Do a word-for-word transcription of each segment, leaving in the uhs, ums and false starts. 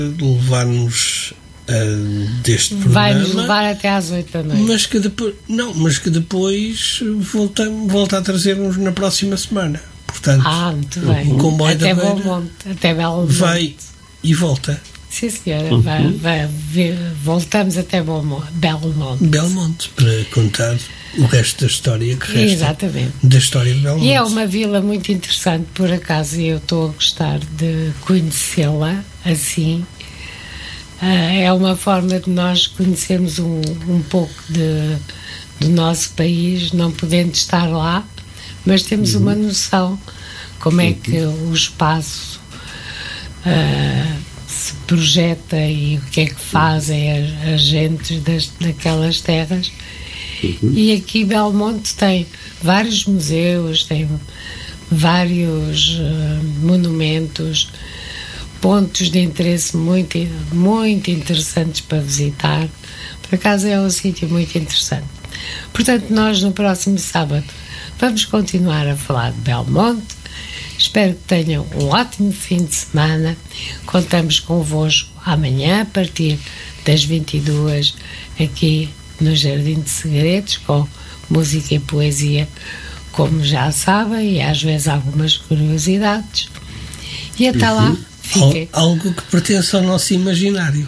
levar-nos uh, deste programa. Vai-nos levar até às oito da noite. Mas que depois, não, mas que depois volta, volta a trazer-nos na próxima semana. Portanto, ah, muito bem. O comboio até da Beira Belmonte, até Belmonte. Vai e volta. Sim, senhora. Uhum. Vai, vai, vai, voltamos até Belmonte. Belmonte, para contar o resto da história que resta. Exatamente. Da história de Belmonte. E é uma vila muito interessante, por acaso, e eu estou a gostar de conhecê-la assim. Uh, é uma forma de nós conhecermos um, um pouco de, do nosso país, não podendo estar lá, mas temos uhum. uma noção como é que o espaço uh, se projeta e o que é que fazem as, as gentes das, daquelas terras. Uhum. E aqui Belmonte tem vários museus, tem vários uh, monumentos, pontos de interesse muito, muito interessantes para visitar. Por acaso é um sítio muito interessante. Portanto, nós no próximo sábado vamos continuar a falar de Belmonte. Espero que tenham um ótimo fim de semana. Contamos convosco amanhã a partir das vinte e duas aqui no Jardim de Segredos, com música e poesia, como já sabem, e às vezes algumas curiosidades. E até uhum. lá fiquem. Algo que pertence ao nosso imaginário.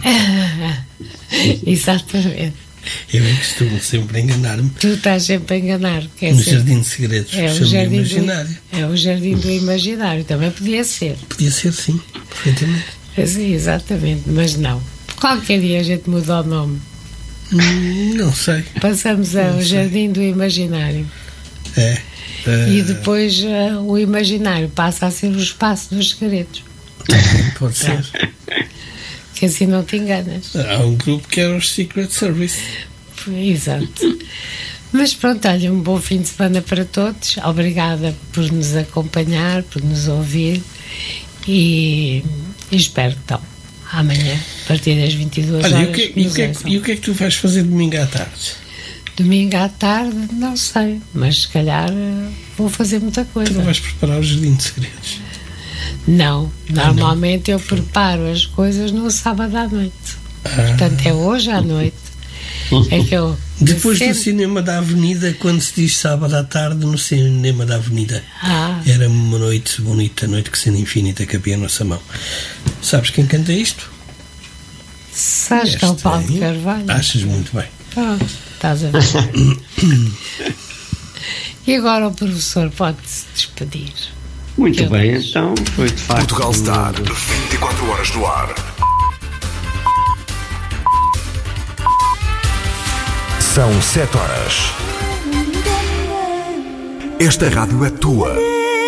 Exatamente. Eu costumo sempre enganar-me. Tu estás sempre a enganar. Que é no sempre... Jardim de Segredos, é o jardim imaginário. Do, é o Jardim do Imaginário, também podia ser. Podia ser, sim, perfeitamente. Sim, exatamente, mas não. Qualquer dia a gente muda o nome. Hum, não sei. Passamos ao Jardim do Imaginário. É. Uh... E depois uh, o imaginário passa a ser o espaço dos segredos. Também pode ser. Que assim não te enganas. Há um grupo que era o Secret Service. Exato. Mas pronto, olha, um bom fim de semana para todos. Obrigada por nos acompanhar, por nos ouvir. E, e espero então, amanhã, a partir das vinte e duas olha, horas. E o, que, e, o que é, e o que é que tu vais fazer domingo à tarde? Domingo à tarde, não sei, mas se calhar vou fazer muita coisa. Tu não vais preparar o Jardim de Segredos? Não, normalmente ah, não. eu preparo as coisas no sábado à noite. Ah. Portanto, é hoje à noite. É que eu Depois sempre... do cinema da Avenida, quando se diz sábado à tarde, no cinema da Avenida, ah. era uma noite bonita, noite que sendo infinita cabia a nossa mão. Sabes quem canta isto? Sabes que é o Paulo de Carvalho. Achas muito bem. Ah, estás a ver. E agora o professor pode-se despedir. Muito eu bem, vejo. Então foi de facto. Portugal está vinte e quatro horas no ar. São sete horas. Esta rádio é tua.